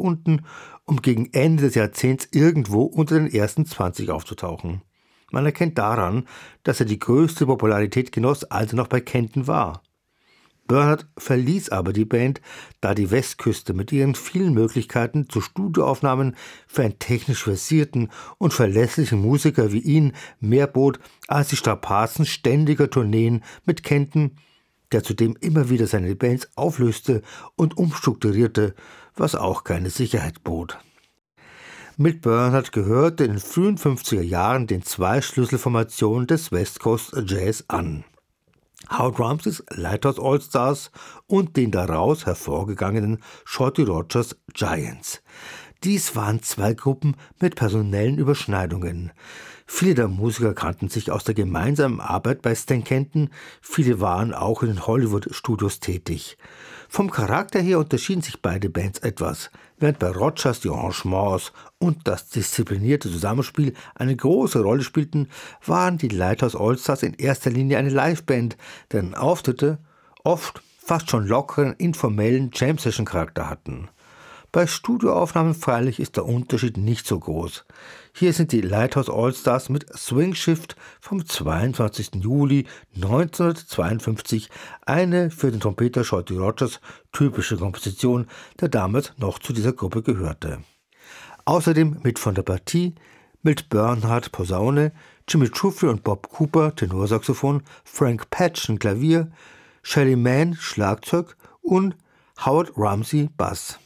unten, um gegen Ende des Jahrzehnts irgendwo unter den ersten 20 aufzutauchen. Man erkennt daran, dass er die größte Popularität genoss, als er noch bei Kenton war. Bernhard verließ aber die Band, da die Westküste mit ihren vielen Möglichkeiten zu Studioaufnahmen für einen technisch versierten und verlässlichen Musiker wie ihn mehr bot als die Strapazen ständiger Tourneen mit Kenton, der zudem immer wieder seine Bands auflöste und umstrukturierte, was auch keine Sicherheit bot. Mit Bernhard gehörte in den frühen 50er Jahren den zwei Schlüsselformationen des West Coast Jazz an: Howard Ramseys Lighthouse All-Stars und den daraus hervorgegangenen Shorty Rogers Giants. Dies waren zwei Gruppen mit personellen Überschneidungen. Viele der Musiker kannten sich aus der gemeinsamen Arbeit bei Stan Kenton, viele waren auch in den Hollywood-Studios tätig. Vom Charakter her unterschieden sich beide Bands etwas. Während bei Rogers die Arrangements und das disziplinierte Zusammenspiel eine große Rolle spielten, waren die Lighthouse All-Stars in erster Linie eine Liveband, deren Auftritte oft fast schon lockeren, informellen Jam-Session-Charakter hatten. Bei Studioaufnahmen freilich ist der Unterschied nicht so groß. Hier sind die Lighthouse All-Stars mit Swing Shift vom 22. Juli 1952 eine für den Trompeter Shorty Rogers typische Komposition, der damals noch zu dieser Gruppe gehörte. Außerdem mit von der Partie Milt Bernhard Posaune, Jimmy Truffle und Bob Cooper Tenorsaxophon, Frank Patchen Klavier, Shelly Manne Schlagzeug und Howard Ramsey Bass.